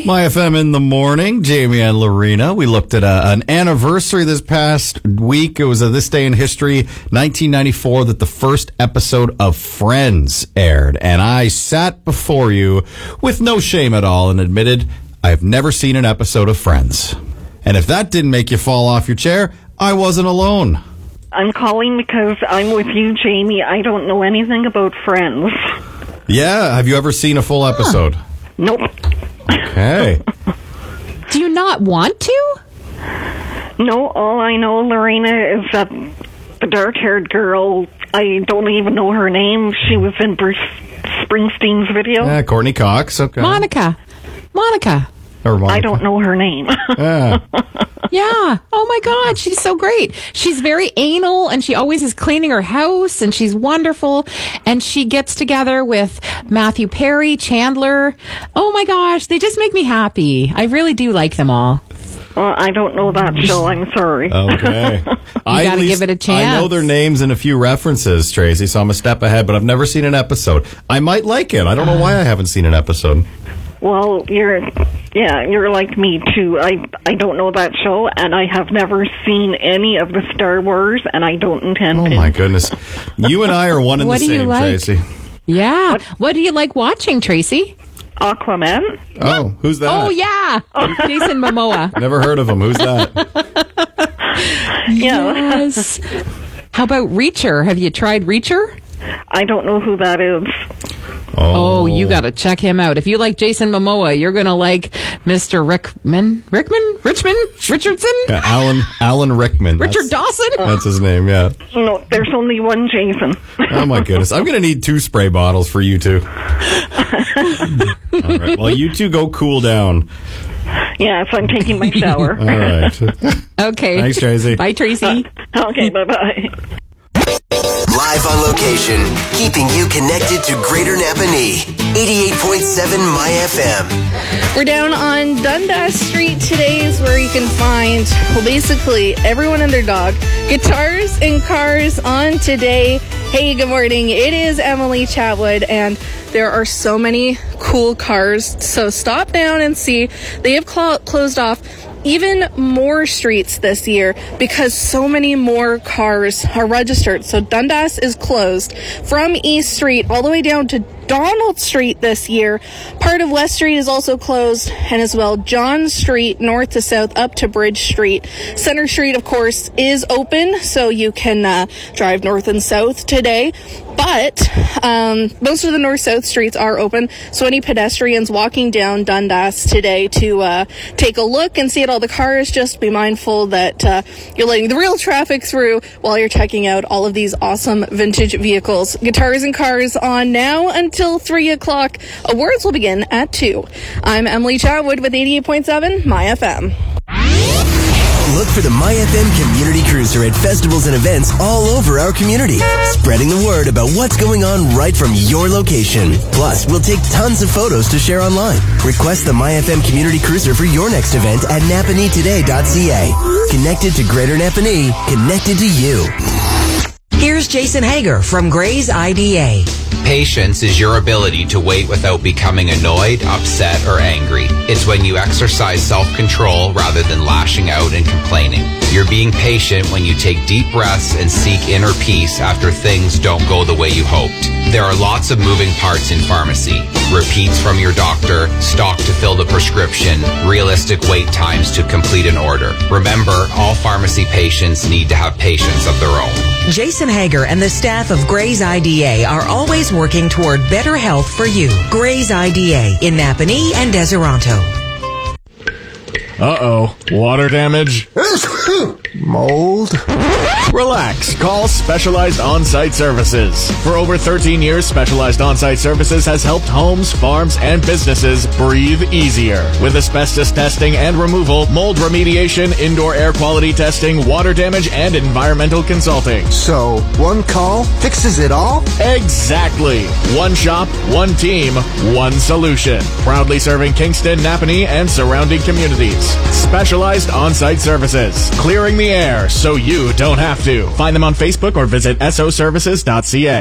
My FM in the morning, Jamie and Lorena. We looked at an anniversary this past week. It was this day in history, 1994, that the first episode of Friends aired. And I sat before you with no shame at all and admitted I have never seen an episode of Friends. And if that didn't make you fall off your chair, I wasn't alone. I'm calling because I'm with you, Jamie. I don't know anything about Friends. Yeah? Have you ever seen a full episode? Nope. Okay. Do you not want to? No, all I know, Lorena, is that the dark-haired girl, I don't even know her name. She was in Bruce Springsteen's video. Yeah, Courtney Cox. Okay. Monica. Or Monica. I don't know her name. Yeah. Yeah. Oh my God. She's so great. She's very anal and she always is cleaning her house and she's wonderful. And she gets together with Matthew Perry, Chandler. Oh my gosh. They just make me happy. I really do like them all. Well, I don't know that show. I'm sorry. Okay. You got to give it a chance. I know their names and a few references, Tracy, so I'm a step ahead, but I've never seen an episode. I might like it. I don't know why I haven't seen an episode. Well, you're like me too. I don't know that show, and I have never seen any of the Star Wars, and I don't intend to. Oh my goodness. You and I are one and the same, Tracy. Yeah. What do you like watching, Tracy? Aquaman. Oh, who's that? Oh, yeah. Jason Momoa. Never heard of him. Who's that? Yes. How about Reacher? Have you tried Reacher? I don't know who that is. Oh, you got to check him out. If you like Jason Momoa, you're going to like Mr. Richardson? Yeah, Alan Rickman. Richard Dawson? That's his name, yeah. No, there's only one Jason. Oh, my goodness. I'm going to need 2 spray bottles for you two. All right. Well, you two go cool down. Yes, I'm taking my shower. All right. Okay. Thanks, Tracy. Bye, Tracy. Okay, bye-bye. Live on location, keeping you connected to Greater Napanee. 88.7 My FM. We're down on Dundas Street today is where you can find, well, basically everyone and their dog. Guitars and cars on today. Hey, good morning. It is Emily Chatwood, and there are so many cool cars. So stop down and see. They have closed off even more streets this year because so many more cars are registered. So Dundas is closed from East Street all the way down to Donald Street this year. Part of West Street is also closed, and as well John Street north to south up to Bridge Street. Center Street, of course, is open, so you can drive north and south today. But most of the north-south streets are open, so any pedestrians walking down Dundas today to take a look and see at all the cars, just be mindful that you're letting the real traffic through while you're checking out all of these awesome vintage vehicles. Guitars and cars on now until 3 o'clock. Awards will begin at 2. I'm Emily Chatwood with 88.7 My FM. Look for the My FM Community Cruiser at festivals and events all over our community, spreading the word about what's going on right from your location. Plus, we'll take tons of photos to share online. Request the My FM Community Cruiser for your next event at napaneetoday.ca. Connected to Greater Napanee, connected to you. Here's Jason Hager from Gray's IDA. Patience is your ability to wait without becoming annoyed, upset, or angry. It's when you exercise self-control rather than lashing out and complaining. You're being patient when you take deep breaths and seek inner peace after things don't go the way you hoped. There are lots of moving parts in pharmacy. Repeats from your doctor, stock to fill the prescription, realistic wait times to complete an order. Remember, all pharmacy patients need to have patience of their own. Jason Hager and the staff of Gray's IDA are always working toward better health for you. Gray's IDA in Napanee and Deseronto. Uh-oh. Water damage? Mold? Relax. Call Specialized On-Site Services. For over 13 years, Specialized On-Site Services has helped homes, farms, and businesses breathe easier. With asbestos testing and removal, mold remediation, indoor air quality testing, water damage, and environmental consulting. So, one call fixes it all? Exactly. One shop, one team, one solution. Proudly serving Kingston, Napanee, and surrounding communities. Specialized On-Site Services. Clearing the air so you don't have to. Find them on Facebook or visit soservices.ca.